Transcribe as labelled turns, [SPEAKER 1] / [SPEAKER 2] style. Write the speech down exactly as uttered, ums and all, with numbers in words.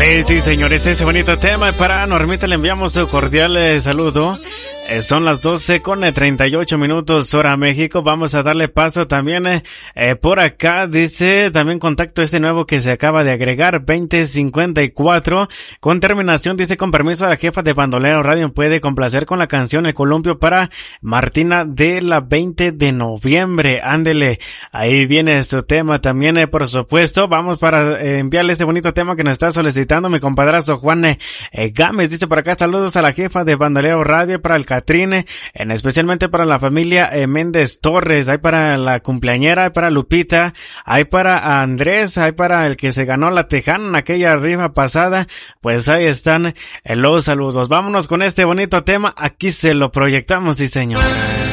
[SPEAKER 1] Sí, sí, señor, este es bonito tema. Para Normita le enviamos un cordial eh, saludo. Eh, son las doce con treinta y ocho minutos hora México. Vamos a darle paso también eh, eh, por acá. Dice también contacto este nuevo que se acaba de agregar, veinte cincuenta y cuatro. Con terminación, dice con permiso a la jefa de Bandolero Radio, puede complacer con la canción El Columpio para Martina de la veinte de noviembre. Ándele, ahí viene este tema también, eh, por supuesto. Vamos para eh, enviarle este bonito tema que nos está solicitando mi compadrazo Juan eh, eh, Gámez. Dice por acá, saludos a la jefa de Bandolero Radio, para el Catrine, en especialmente para la familia eh, Méndez Torres, hay para la cumpleañera, hay para Lupita, hay para Andrés, hay para el que se ganó la Tejana en aquella rifa pasada. Pues ahí están eh, los saludos. Vámonos con este bonito tema, aquí se lo proyectamos, sí señor.